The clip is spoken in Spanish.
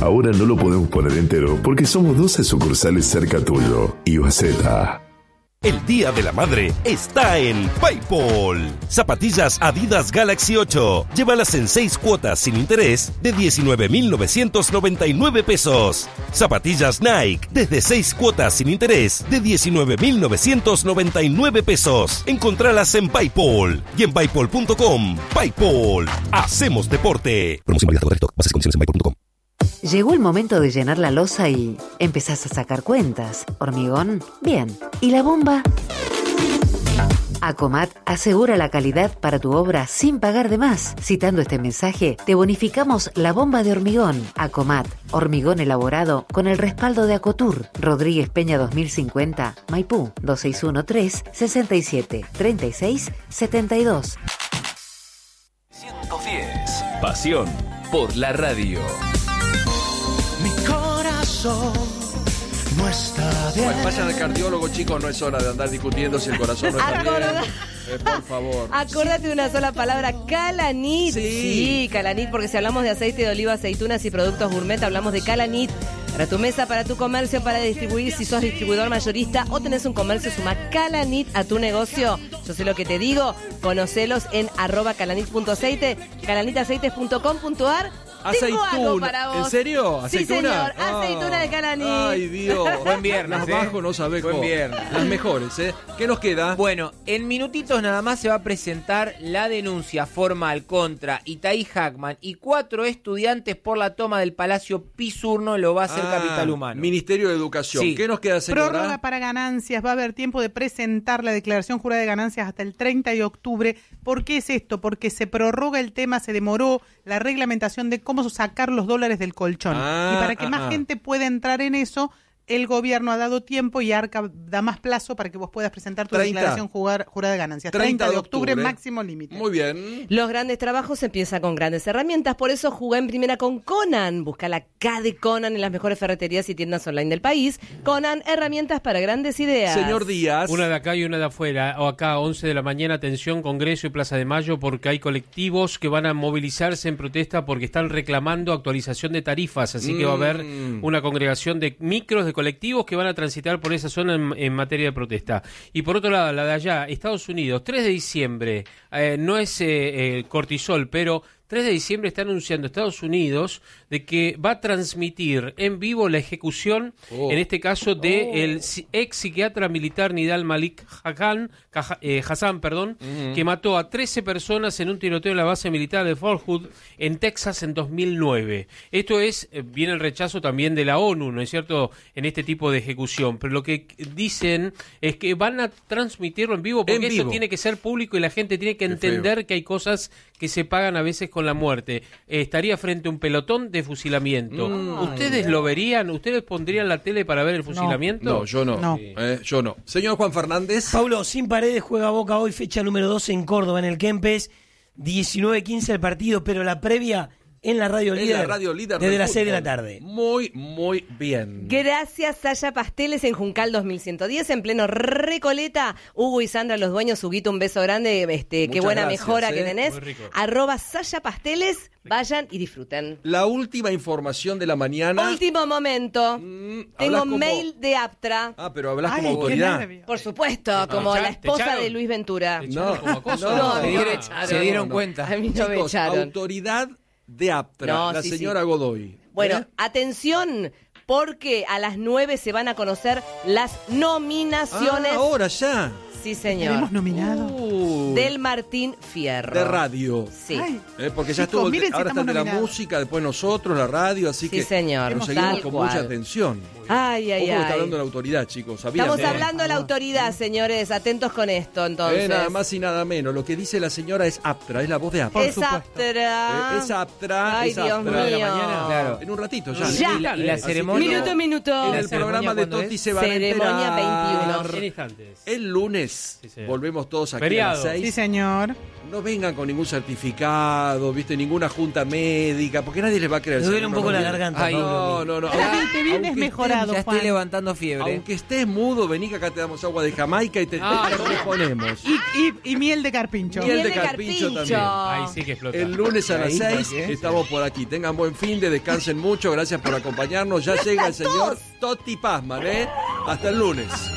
Ahora no lo podemos poner entero porque somos 12 sucursales cerca tuyo. Ibaceta. El Día de la Madre está en PayPal. Zapatillas Adidas Galaxy 8. Llévalas en 6 cuotas sin interés de 19.999 pesos. Zapatillas Nike desde 6 cuotas sin interés de 19.999 pesos. Encontralas en PayPal y en paypal.com. PayPal. Hacemos deporte. Promoción válida hasta agotar stock. Bases y condiciones en paypal.com. Llegó el momento de llenar la loza y empezás a sacar cuentas. ¿Hormigón? Bien. ¿Y la bomba? Acomat asegura la calidad para tu obra sin pagar de más. Citando este mensaje, te bonificamos la bomba de hormigón. Acomat, hormigón elaborado con el respaldo de Acotur. Rodríguez Peña 2050, Maipú, 2613-673672. 110. Pasión por la radio. Mi corazón no está bien. Bueno, vayan al cardiólogo, chicos, no es hora de andar discutiendo si el corazón no está bien. Por favor. Acordate de una sola palabra, Calanit. Sí, Calanit, porque si hablamos de aceite de oliva, aceitunas y productos gourmet, hablamos de Calanit. Para tu mesa, para tu comercio, para distribuir, si sos distribuidor mayorista o tenés un comercio, suma Calanit a tu negocio. Yo sé lo que te digo, conocelos en @calanit.aceite, calanitaceites.com.ar. Tengo algo para vos. ¿En serio? ¿Aceituna? Sí, señor. Aceituna de Calanit. Ay, Dios. Buen viernes, Las bajo, no sabés Buen cómo. viernes. Las mejores, ¿eh? ¿Qué nos queda? Bueno, en minutitos nada más se va a presentar la denuncia formal contra Itaí Hackman y 4 estudiantes por la toma del Palacio Pisurno. Lo va a hacer Capital Humano. Ministerio de Educación. Sí. ¿Qué nos queda, señora? Prórroga para ganancias. Va a haber tiempo de presentar la declaración jurada de ganancias hasta el 30 de octubre. ¿Por qué es esto? Porque se prorroga el tema, se demoró la reglamentación de cómo sacar los dólares del colchón. Y para que más gente pueda entrar en eso, el gobierno ha dado tiempo y ARCA da más plazo para que vos puedas presentar tu declaración jurada de ganancias. 30 de octubre, máximo límite. Muy bien. Los grandes trabajos empiezan con grandes herramientas, por eso jugué en primera con Conan. Busca la K de Conan en las mejores ferreterías y tiendas online del país. Conan, herramientas para grandes ideas. Señor Díaz. Una de acá y una de afuera. O acá, 11 de la mañana, atención, Congreso y Plaza de Mayo, porque hay colectivos que van a movilizarse en protesta porque están reclamando actualización de tarifas. Así que va a haber una congregación de micros, de colectivos que van a transitar por esa zona en materia de protesta. Y por otro lado, la de allá, Estados Unidos, 3 de diciembre, no es cortisol, pero 3 de diciembre está anunciando Estados Unidos de que va a transmitir en vivo la ejecución, en este caso, de el ex psiquiatra militar Nidal Malik Hassan, que mató a 13 personas en un tiroteo en la base militar de Fort Hood, en Texas, en 2009. Esto es, viene el rechazo también de la ONU, ¿no es cierto?, en este tipo de ejecución. Pero lo que dicen es que van a transmitirlo en vivo, porque esto tiene que ser público y la gente tiene que entender que hay cosas que se pagan a veces con la muerte. Estaría frente a un pelotón de fusilamiento. ¿Ustedes lo verían? ¿Ustedes pondrían la tele para ver el fusilamiento? No, yo no. Yo no. Señor Juan Fernández. Paulo, Sin Paredes juega Boca hoy, fecha número 12 en Córdoba, en el Kempes. 19:15 el partido, pero la previa en la Radio Líder, desde las 6 de la tarde. Muy, muy bien. Gracias, Saya Pasteles en Juncal 2110, en pleno Recoleta. Hugo y Sandra, los dueños. Huguito, un beso grande. Qué buena mejora que tenés. @Saya Pasteles. Vayan y disfruten. La última información de la mañana. Último momento. Tengo mail de Aptra. Pero hablas como autoridad. Por supuesto, como la esposa de Luis Ventura. Se dieron cuenta. A mí no me echaron. Autoridad de Aptra, la señora Godoy. Bueno, atención, porque a las 9 se van a conocer las nominaciones. Ahora ya. Sí, señor. ¿Hemos nominado? Del Martín Fierro. De radio. Sí. Porque ya estuvo, ahora está de la música, después nosotros, la radio, así que señor. nos seguimos con mucha atención. Ay. Está hablando la autoridad, chicos. ¿Sabían? Estamos hablando de la autoridad, señores. Atentos con esto, entonces. Nada más y nada menos. Lo que dice la señora es Aptra, es la voz de Aptra. Es Aptra. Es Aptra. Ay, Dios mío. De la mañana, claro. En un ratito ya. ¿Y la ceremonia? Minuto. En el programa de Toti se va a enterar. Ceremonia 21. En instantes. El lunes volvemos todos aquí a las 6. Sí, señor. No vengan con ningún certificado, ninguna junta médica, porque nadie les va a creer. Me duele un poco la garganta. No. Te vienes mejorando. grados, Ya estoy Juan. levantando fiebre. Aunque estés mudo, vení que acá te damos agua de Jamaica y te reponemos. Y miel de carpincho. Miel de carpincho también. Ahí sí que explota. El lunes a las Ahí, 6 ¿por qué? estamos por aquí. Tengan buen fin de, descansen mucho. Gracias por acompañarnos. Ya llega el señor Totti Pazman, ¿eh? Hasta el lunes.